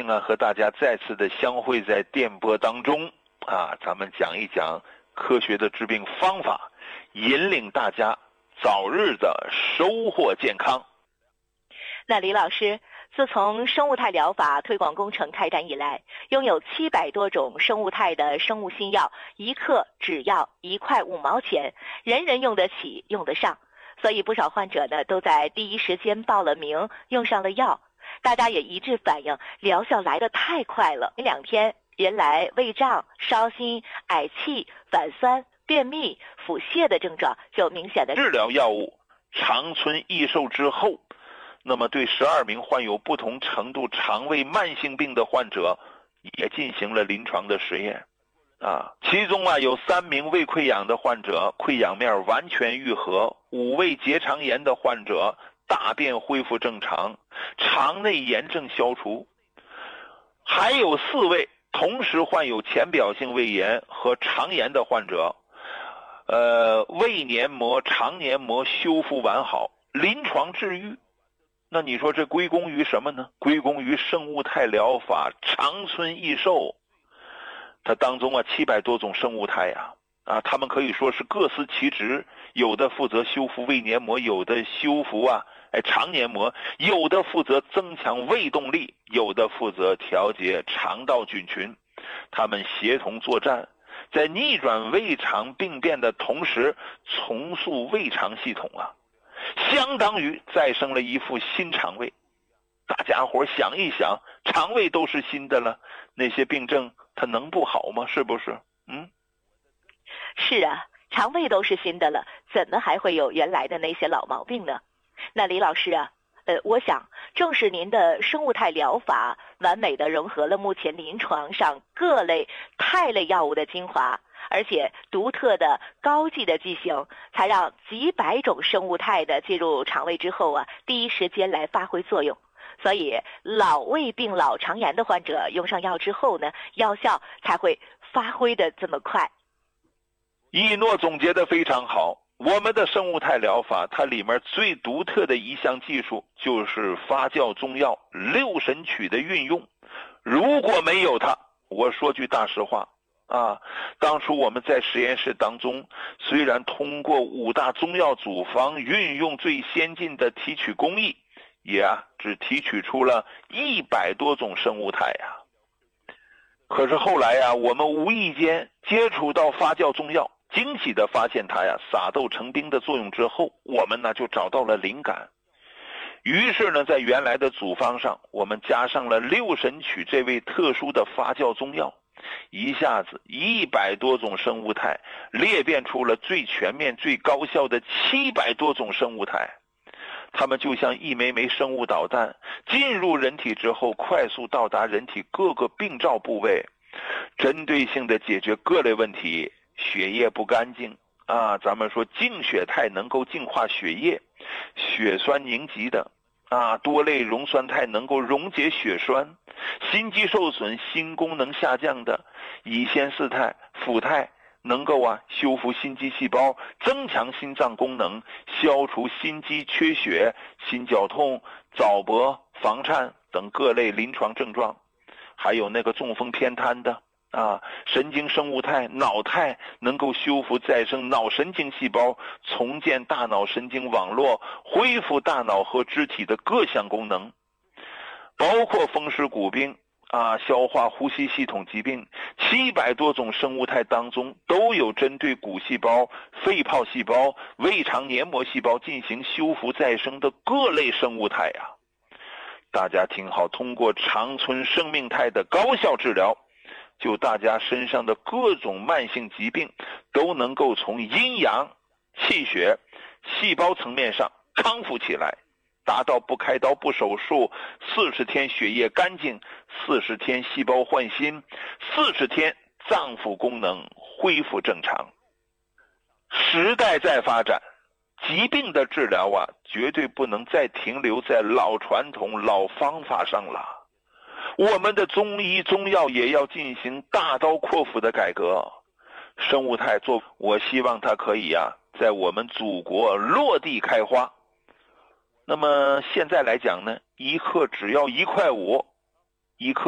兴啊，和大家再次的相会在电波当中啊，咱们讲一讲科学的治病方法，引领大家早日的收获健康。 那李老师，自从生物态疗法推广工程开展以来，拥有700多种生物态的生物新药，一克只要1块5毛钱，人人用得起，用得上。所以不少患者呢都在第一时间报了名，用上了药。大家也一致反映，疗效来得太快了，没2天，人来胃胀、烧心、嗳气、反酸、便秘、腹泻的症状就明显的治疗药物长春益寿之后，那么对12名患有不同程度肠胃慢性病的患者也进行了临床的实验啊，其中啊有3名胃溃疡的患者溃疡面完全愈合，5位结肠炎的患者大便恢复正常，肠内炎症消除，还有4位同时患有浅表性胃炎和肠炎的患者，胃黏膜、肠黏膜修复完好，临床治愈。那你说这归功于什么呢？归功于生物态疗法长春益寿。它当中啊700多种生物态它们可以说是各司其职，有的负责修复胃黏膜，有的修复肠黏膜，有的负责增强胃动力，有的负责调节肠道菌群，它们协同作战，在逆转胃肠病变的同时重塑胃肠系统相当于再生了一副新肠胃。大家伙想一想，肠胃都是新的了，那些病症它能不好吗？是不是？ 是啊，肠胃都是新的了，怎么还会有原来的那些老毛病呢？那李老师啊，我想正是您的生物态疗法完美的融合了目前临床上各类肽类药物的精华，而且独特的高剂的剂型，才让几百种生物肽的进入肠胃之后第一时间来发挥作用。所以老胃病、老肠炎的患者用上药之后呢，药效才会发挥的这么快。 一诺总结的非常好，我们的生物态疗法它里面最独特的一项技术就是发酵中药6神曲的运用。如果没有它，我说句大实话当初我们在实验室当中，虽然通过5大中药组方运用最先进的提取工艺，也只提取出了100多种生物态可是后来我们无意间接触到发酵中药，惊喜地发现它撒豆成兵的作用之后，我们就找到了灵感。于是呢，在原来的组方上，我们加上了6神曲这位特殊的发酵中药，一下子100多种生物态裂变出了最全面、最高效的700多种生物态。它们就像一枚枚生物导弹，进入人体之后，快速到达人体各个病灶部位，针对性的解决各类问题。血液不干净咱们说净血肽能够净化血液，血栓凝集的多类溶酸肽能够溶解血栓，心肌受损、心功能下降的乙酰四肽、辅肽能够修复心肌细胞，增强心脏功能，消除心肌缺血、心绞痛、早搏、房颤等各类临床症状。还有那个中风偏瘫的神经生物肽脑肽能够修复再生脑神经细胞，重建大脑神经网络，恢复大脑和肢体的各项功能，包括风湿骨病消化呼吸系统疾病，700多种生物肽当中都有针对骨细胞、肺泡细胞、胃肠黏膜细胞进行修复再生的各类生物肽大家听好，通过长春生命肽的高效治疗，就大家身上的各种慢性疾病都能够从阴阳、气血、细胞层面上康复起来，达到不开刀不手术，40天血液干净，40天细胞换新，40天脏腑功能恢复正常。时代在发展，疾病的治疗绝对不能再停留在老传统老方法上了。我们的中医中药也要进行大刀阔斧的改革。生物肽我希望它可以在我们祖国落地开花。那么现在来讲呢，1克只要1块5，1克